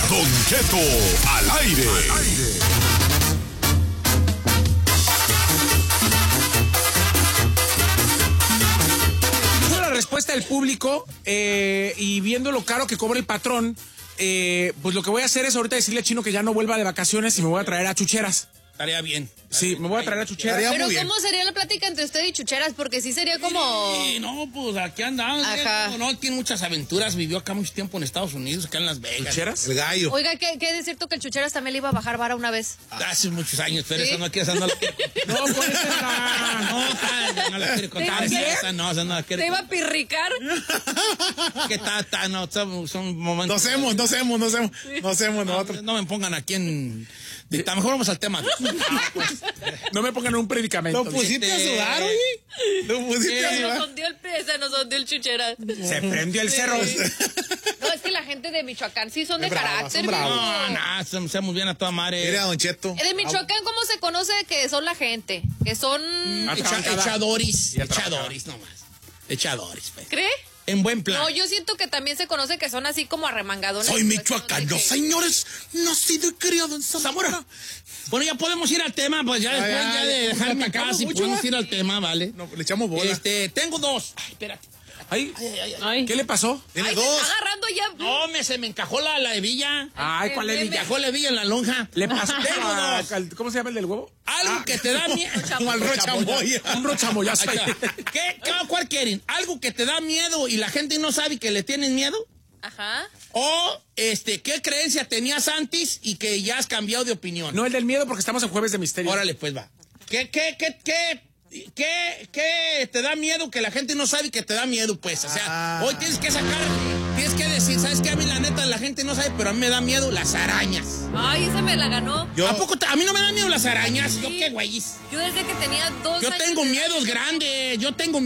Don Cheto al aire. La respuesta del público y viendo lo caro que cobra el patrón, pues lo que voy a hacer es ahorita decirle a Chino que ya no vuelva de vacaciones y me voy a traer a Chucheras. Estaría bien. Sí, me voy a traer a Chucheras. Pero ¿cómo sería la plática entre usted y Chucheras? Porque sí sería como... Sí, no, pues aquí andamos. Ajá. No, tiene muchas aventuras. Vivió acá mucho tiempo en Estados Unidos, acá en Las Vegas. ¿Chucheras? El gallo. Oiga, ¿qué es cierto que el Chucheras también le iba a bajar vara una vez? Hace muchos años, pero ¿Sí? esa no quiere andar. No, con esa No la quiere contar. ¿Qué? Esa no la quiere. ¿Te iba a pirricar? ¿Qué tal? No, son momentos. No hacemos nosotros. No me pongan aquí en. Mejor vamos al tema. no me pongan un predicamento. Lo pusiste a sudar, oye. Lo pusiste a Se nos sudar. hundió el pie, se nos hundió el Chucheras. Se prendió el cerro. No, es que la gente de Michoacán sí son de Bravos, carácter. son bravos. mijo. Seamos bien a toda madre. Mira, Don Cheto. De Michoacán, ¿cómo se conoce que son la gente? Que son... Echadores. Y a trabajar. Echadores nomás. Echadores, pues. ¿Cree? En buen plan. No, yo siento que también se conoce que son así como arremangadones. Soy Pues, michoacano, no sé qué. señores. Nacido y criado en Zamora. Bueno, ya podemos ir al tema, pues ya después ya, de dejarme acá, atacamos si mucho, podemos ¿verdad? ir al tema, ¿vale? No, le echamos bola. Tengo dos. Ay, espérate. Ay, Ay. ¿qué le pasó? Tiene Ay, se dos. está agarrando ya. No, se me encajó la hebilla. Ay, ¿cuál me- le Me encajó la hebilla en la lonja. ¿Le pasó? Tengo dos. ¿Cómo se llama el del huevo? Algo que te da miedo. Como al rochamoya. Un rochamoyazo. Ahí está. ¿Cuál quieren? ¿Algo que te da miedo y la gente no sabe que le tienen miedo? Ajá. ¿O qué creencia tenías antes y que ya has cambiado de opinión? No, el del miedo porque estamos en Jueves de Misterio. Órale, pues va. ¿Qué te da miedo que la gente no sabe que te da miedo, pues? O sea, hoy tienes que decir, ¿sabes qué? A mí la neta la gente no sabe, pero a mí me da miedo las arañas. Ay, esa me la ganó. Yo- ¿A poco a mí no me dan miedo las arañas? Sí. ¿Yo qué güeyes? Yo desde que tenía 2 Yo años tengo de- miedos grandes, yo tengo